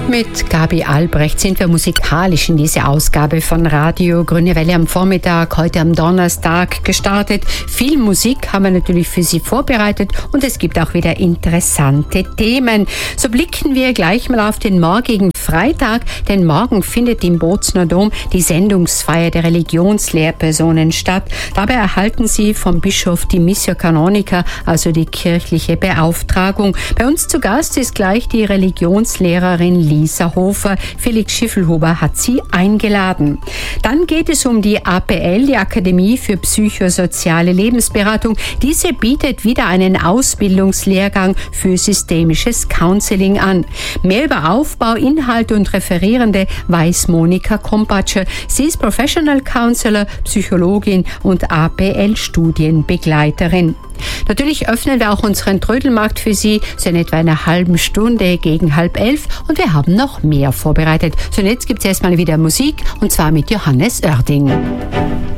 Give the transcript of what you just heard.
Mit Gabi Albrecht sind wir musikalisch in diese Ausgabe von Radio Grüne Welle am Vormittag, heute am Donnerstag gestartet. Viel Musik haben wir natürlich für Sie vorbereitet und es gibt auch wieder interessante Themen. So blicken wir gleich mal auf den morgigen Freitag, denn morgen findet im Bozner Dom die Sendungsfeier der Religionslehrpersonen statt. Dabei erhalten Sie vom Bischof die Missio Canonica, also die kirchliche Beauftragung. Bei uns zu Gast ist gleich die Religionslehrerin Lisa Hofer. Felix Schiffelhuber hat sie eingeladen. Dann geht es um die APL, die Akademie für psychosoziale Lebensberatung. Diese bietet wieder einen Ausbildungslehrgang für systemisches Counseling an. Mehr über Aufbau, Inhalte und Referierende weiß Monika Kompatscher. Sie ist Professional Counselor, Psychologin und APL-Studienbegleiterin. Natürlich öffnen wir auch unseren Trödelmarkt für Sie, so in etwa einer halben Stunde gegen 10:30 und wir haben noch mehr vorbereitet. So, und jetzt gibt es erstmal wieder Musik und zwar mit Johannes Oerding.